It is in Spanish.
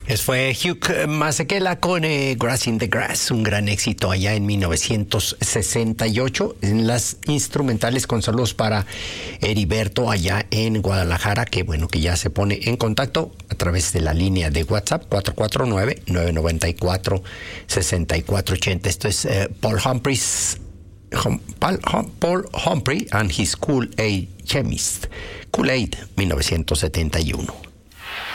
Fue Hugh Masekela con Grass in the Grass, un gran éxito allá en 1968. En las instrumentales con saludos para Heriberto allá en Guadalajara, que bueno, que ya se pone en contacto a través de la línea de WhatsApp 449-994-6480. Esto es Paul Humphrey and his Kool-Aid Chemist, Kool-Aid 1971.